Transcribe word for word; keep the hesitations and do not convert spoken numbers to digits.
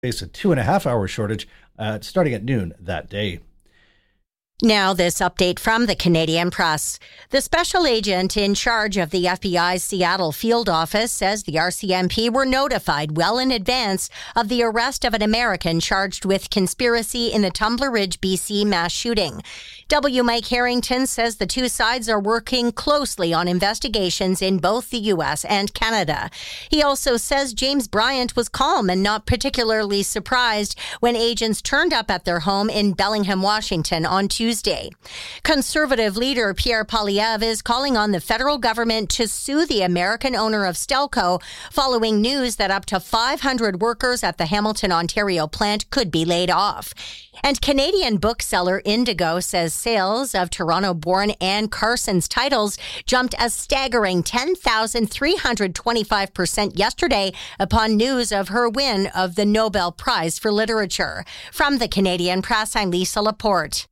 face a two and a half hour shortage uh, starting at noon that day. Now, this update from the Canadian Press. The special agent in charge of the F B I's Seattle field office says the R C M P were notified well in advance of the arrest of an American charged with conspiracy in the Tumbler Ridge, B C mass shooting. W. Mike Harrington says the two sides are working closely on investigations in both the U S and Canada. He also says James Bryant was calm and not particularly surprised when agents turned up at their home in Bellingham, Washington on Tuesday. Tuesday. Conservative leader Pierre Poilievre is calling on the federal government to sue the American owner of Stelco following news that up to five hundred workers at the Hamilton, Ontario plant could be laid off. And Canadian bookseller Indigo says sales of Toronto-born Anne Carson's titles jumped a staggering ten thousand three hundred twenty-five percent yesterday upon news of her win of the Nobel Prize for Literature. From the Canadian Press, I'm Lisa Laporte.